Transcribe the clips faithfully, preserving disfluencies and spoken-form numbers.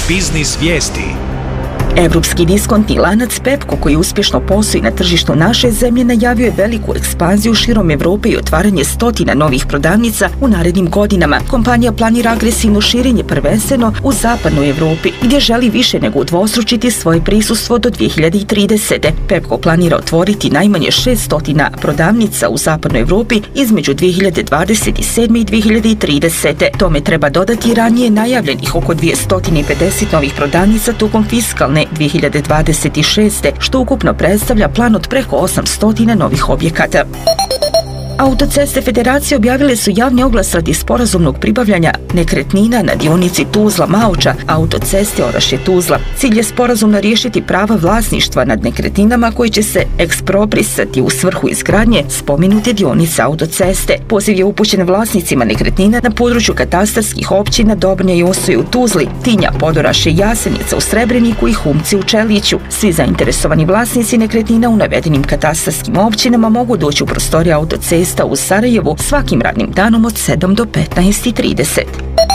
Biznis vijesti. Evropski diskontni lanac Pepko, koji uspješno posluje na tržištu naše zemlje, najavio je veliku ekspanziju širom Evrope i otvaranje stotina novih prodavnica u narednim godinama. Kompanija planira agresivno širenje prvenstveno u zapadnoj Evropi, gdje želi više nego udvostručiti svoje prisustvo do dvije hiljade tridesete. Pepko planira otvoriti najmanje šesto prodavnica u zapadnoj Evropi između dvije hiljade dvadeset sedme i dvije hiljade tridesete. Tome treba dodati ranije najavljenih oko dvjesto pedeset novih prodavnica tokom fiskalne dvije hiljade dvadeset šeste, što ukupno predstavlja plan od preko osamsto novih objekata. Autoceste Federacije objavile su javni oglas radi sporazumnog pribavljanja nekretnina na dionici Tuzla-Maoča, autoceste Orašje-Tuzla. Cilj je sporazumno riješiti prava vlasništva nad nekretninama koji će se eksproprisati u svrhu izgradnje spomenute dionice autoceste. Poziv je upućen vlasnicima nekretnina na području katastarskih općina Dobrnje i Osoje u Tuzli, Tinja, Podoraše i Jasenica u Srebreniku i Humci u Čeliću. Svi zainteresovani vlasnici nekretnina u navedenim katastarskim općinama mogu doći u prostorije autoceste u Sarajevu svakim radnim danom od sedam do petnaest i trideset.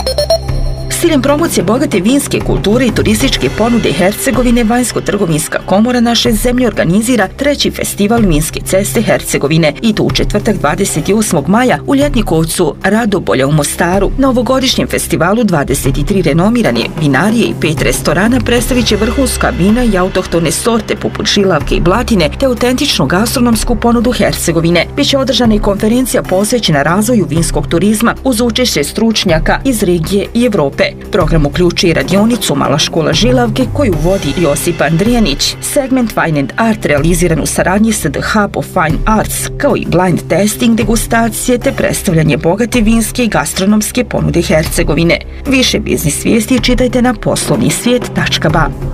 S ciljem promocije bogate vinske kulture i turističke ponude Hercegovine, Vanjsko-trgovinska komora naše zemlje organizira treći festival vinske ceste Hercegovine i to u četvrtak dvadeset osmog maja u ljetnikovcu Radobolja u Mostaru. Na ovogodišnjem festivalu dvadeset tri renomirane vinarije i pet restorana predstavit će vrhunska vina i autohtone sorte poput šilavke i blatine te autentičnu gastronomsku ponudu Hercegovine. Biće održana i konferencija posvećena razvoju vinskog turizma uz učešće stručnjaka iz regije i Evrope. Program uključuje i radionicu Mala škola žilavke koju vodi Josip Andrijanić, segment Wine and Art realiziran u saradnji sa The Hub of Fine Arts, kao i blind testing, degustacije te predstavljanje bogate vinske i gastronomske ponude Hercegovine. Više biznis vijesti čitajte na poslovni svijet tačka ba.